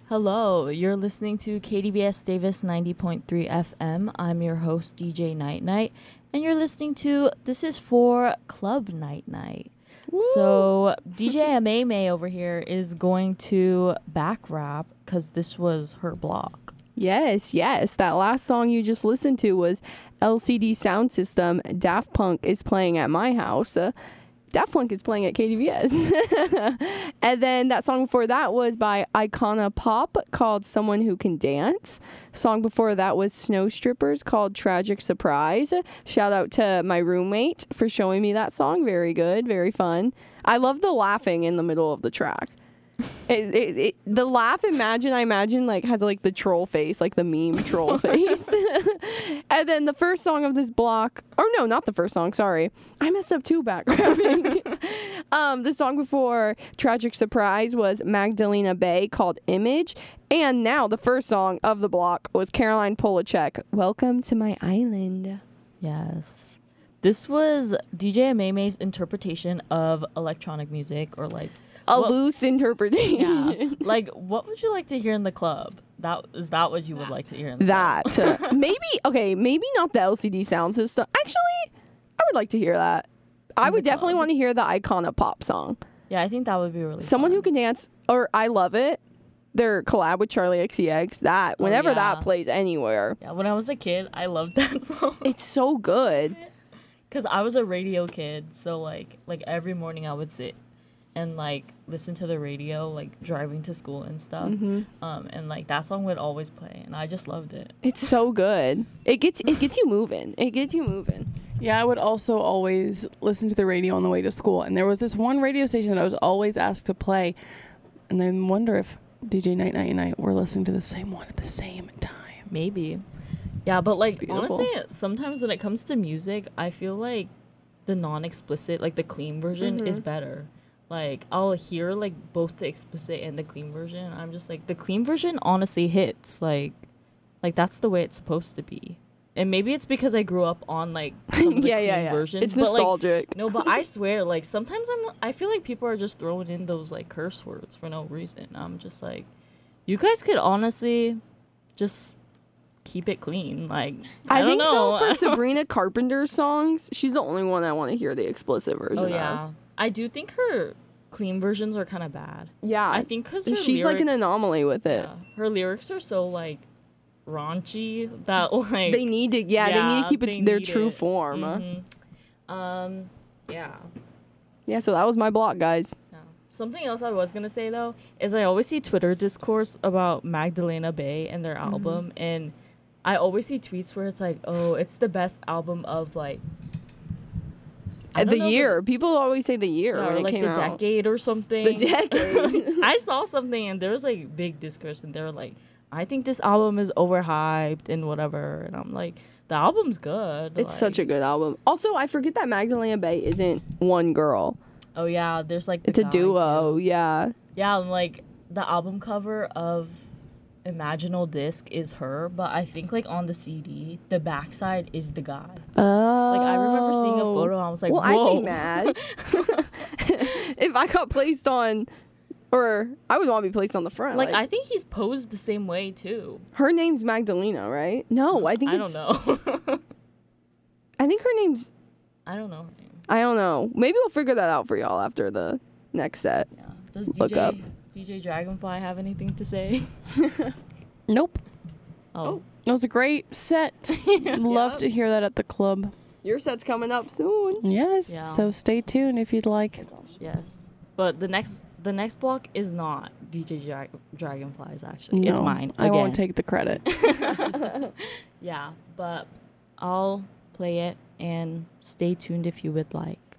Hello, you're listening to KDBS Davis 90.3 FM. I'm your host, DJ Night Night, and you're listening to This Is For Club Night Night. Woo! So, DJ May over here is going to back rap because this was her block. Yes. That last song you just listened to was LCD Sound System. Daft Punk is playing at my house. Daft Punk is playing at KDVS. And then that song before that was by Icona Pop called Someone Who Can Dance. Song before that was Snow Strippers called Tragic Surprise. Shout out to my roommate for showing me that song. Very good, very fun. I love the laughing in the middle of the track. The laugh, I imagine like has like the troll face, like the meme troll face. And then the first song of this block, or no, not the first song, sorry. I messed up too backgrabbing. The song before Tragic Surprise was Magdalena Bay called Image. And now the first song of the block was Caroline Polachek, Welcome to My Island. Yes. This was DJ May's interpretation of electronic music, or like loose interpretation. Yeah. Like, what would you like to hear in the club? Is that what you would like to hear in the club? Maybe not the LCD Sound System. Actually, I would like to hear that. I would definitely want to hear the Icona Pop song. Yeah, I think that would be really Someone fun. Who Can Dance, or I Love It. Their collab with Charlie XCX. Whenever that plays anywhere. Yeah, when I was a kid, I loved that song. It's so good. Because I was a radio kid, so like every morning I would sit and like listen to the radio, like driving to school and stuff. And like that song would always play, and I just loved it. It's so good. It gets you moving. Yeah, I would also always listen to the radio on the way to school, and there was this one radio station that I was always asked to play, and then wonder if DJ Night Night and I were listening to the same one at the same time. Maybe. Yeah, but like beautiful. honestly, sometimes when it comes to music, I feel like the non-explicit, like the clean version is better. Like, I'll hear, like, both the explicit and the clean version. And I'm just like, the clean version honestly hits. Like that's the way it's supposed to be. And maybe it's because I grew up on, like, some of the clean versions. It's but, nostalgic. Like, no, but I swear, like, sometimes I feel like people are just throwing in those, like, curse words for no reason. I'm just like, you guys could honestly just keep it clean. Like, I don't think know. Though, for Sabrina Carpenter's songs, she's the only one I want to hear the explicit version Oh, yeah. of. I do think her clean versions are kind of bad. Yeah. I think because she's like an anomaly with it. Yeah, her lyrics are so like raunchy that like They need to keep their true form. Yeah. Yeah, so that was my block, guys. Yeah. Something else I was gonna say though is I always see Twitter discourse about Magdalena Bay and their album, and I always see tweets where it's like, oh, it's the best album of like The year. People always say the year when or it like came the out. decade or something. The decade. I saw something and there was like big discourse and they were like, I think this album is overhyped and whatever, and I'm like, the album's good. It's such a good album. Also, I forget that Magdalena Bay isn't one girl. Oh yeah, there's like It's a duo. too. Yeah. Yeah, and like the album cover of Imaginal Disc is her, but I think like on the CD, the backside is the guy. Oh. Like I remember seeing a photo and I was like, well, whoa. I'd be mad if I got placed on, or I would want to be placed on the front. Like I think he's posed the same way too. Her name's Magdalena, right? No, I think I don't know. I think her name's. I don't know her name. I don't know. Maybe we'll figure that out for y'all after the next set. Yeah. Does Look up. DJ Dragonfly have anything to say? Nope. Oh. It was a great set. Love to hear that at the club. Your set's coming up soon. Yes. Yeah. So stay tuned if you'd like. Yes. But the next block is not DJ Dragonfly's actually. No, It's mine. I won't again. take the credit. Yeah, but I'll play it and stay tuned if you would like.